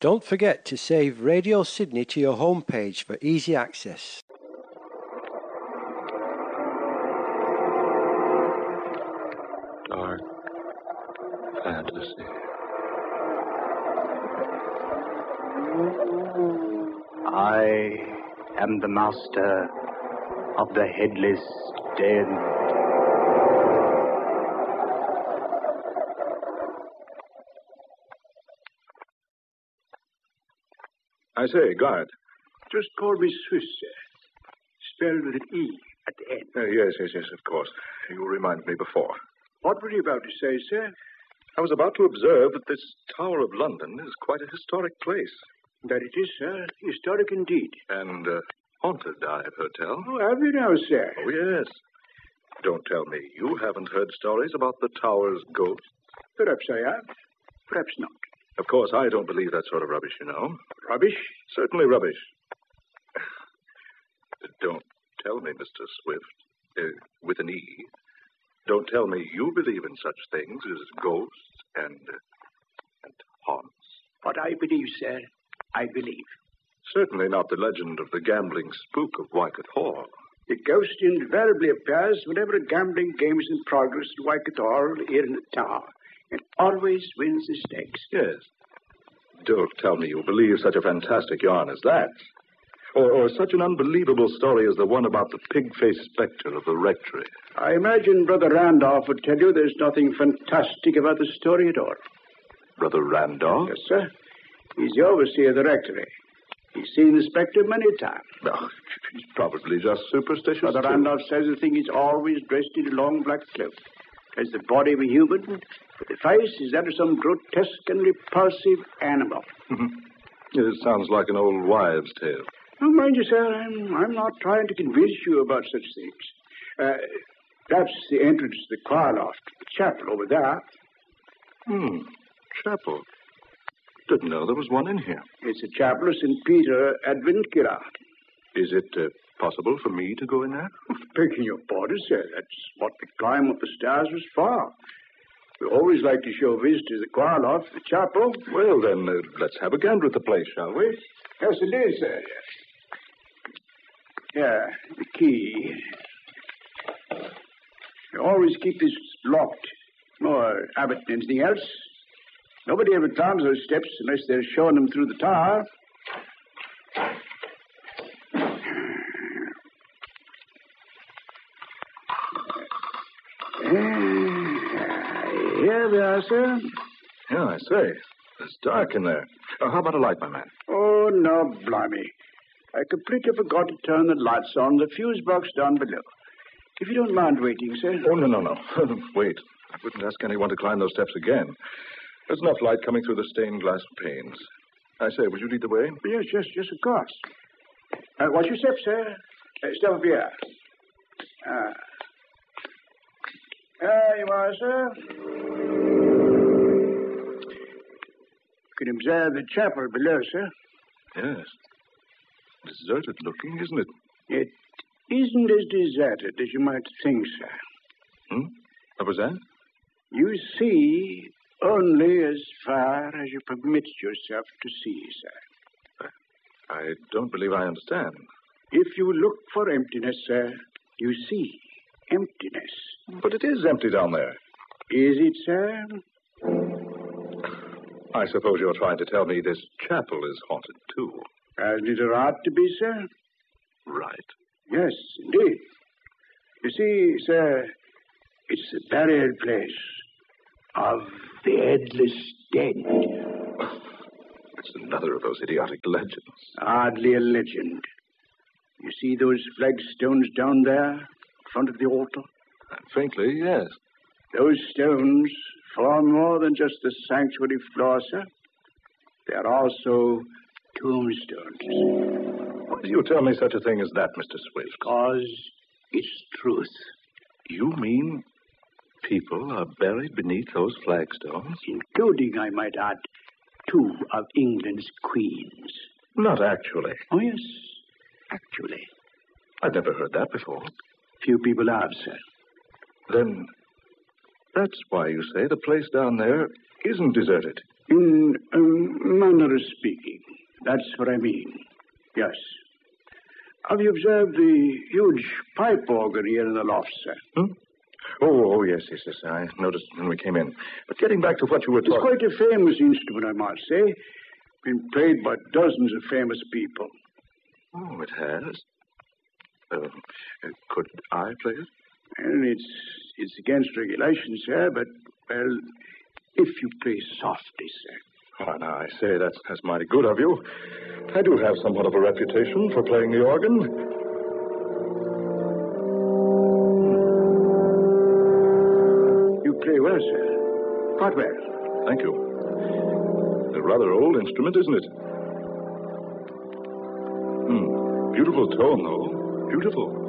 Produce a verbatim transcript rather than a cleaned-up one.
Don't forget to save Radio Sydney to your homepage for easy access. Dark fantasy. I am the master of the headless den. I say, guard. Just call me Swiss, sir. Spelled with an E at the end. Uh, yes, yes, yes, of course. You reminded me before. What were you about to say, sir? I was about to observe that this Tower of London is quite a historic place. That it is, sir. Historic indeed. And uh, haunted, I've heard tell. Oh, have you now, sir? Oh, yes. Don't tell me you haven't heard stories about the Tower's ghosts. Perhaps I have. Perhaps not. Of course, I don't believe that sort of rubbish, you know. Rubbish? Certainly rubbish. Don't tell me, Mister Swift, uh, with an E, don't tell me you believe in such things as ghosts and, uh, and haunts. What I believe, sir, I believe. Certainly not the legend of the gambling spook of Wycott Hall. The ghost invariably appears whenever a gambling game is in progress at Wycott Hall here in the tower, and always wins the stakes. Yes. Don't tell me you believe such a fantastic yarn as that. Or, or such an unbelievable story as the one about the pig-faced spectre of the rectory. I imagine Brother Randolph would tell you there's nothing fantastic about the story at all. Brother Randolph? Yes, sir. He's the overseer of the rectory. He's seen the spectre many times. Oh, he's probably just superstitious. Brother too. Randolph says the thing is always dressed in a long black cloak. Has the body of a human, but the face is that of some grotesque and repulsive animal. It sounds like an old wives' tale. Oh, mind you, sir, I'm, I'm not trying to convince you about such things. Uh, perhaps the entrance to the choir loft, the chapel over there. Hmm, chapel. Didn't know there was one in here. It's a chapel of Saint Peter Adventula. Is it uh, possible for me to go in there? Begging your pardon, sir, that's what the climb up the stairs was for. We always like to show visitors the choir loft, the chapel. Well, then, uh, let's have a gander at the place, shall we? Yes, it is, sir. Yeah, the key. You always keep this locked. More habit than anything else. Nobody ever climbs those steps unless they're showing them through the tower. Here we are, sir. Yeah, I say. It's dark in there. Uh, how about a light, my man? Oh, no, blimey. I completely forgot to turn the lights on the fuse box down below. If you don't mind waiting, sir. Oh, no, no, no. Wait. I wouldn't ask anyone to climb those steps again. There's enough light coming through the stained glass panes. I say, would you lead the way? Yes, yes, yes, of course. Uh, watch your step, sir. Uh, step up here. Ah. There you are, sir. You can observe the chapel below, sir. Yes. Deserted looking, isn't it? It isn't as deserted as you might think, sir. Hmm? What was that? You see only as far as you permit yourself to see, sir. I don't believe I understand. If you look for emptiness, sir, you see emptiness. But it is empty down there. Is it, sir? I suppose you're trying to tell me this chapel is haunted, too. Hasn't it a right to be, sir? Right. Yes, indeed. You see, sir, it's the burial place of the headless dead. It's another of those idiotic legends. Hardly a legend. You see those flagstones down there in front of the altar? Faintly, yes. Those stones form more than just the sanctuary floor, sir. They are also tombstones. Why do you tell me such a thing as that, Mister Swift? Because it's truth. You mean people are buried beneath those flagstones? Including, I might add, two of England's queens. Not actually. Oh, yes, actually. I've never heard that before. Few people have, sir. Then that's why you say the place down there isn't deserted. In a manner of speaking. That's what I mean. Yes. Have you observed the huge pipe organ here in the loft, sir? Hmm? Oh, oh, yes, yes, yes. I noticed when we came in. But getting back to what you were It's talking... quite a famous instrument, I must say. Been played by dozens of famous people. Oh, it has? Uh, could I play it? And it's it's against regulations, sir, but, well, if you play softly, sir. Oh, now, I say, that's, that's mighty good of you. I do have somewhat of a reputation for playing the organ. You play well, sir. Quite well. Thank you. A rather old instrument, isn't it? Hmm. Beautiful tone, though. Beautiful.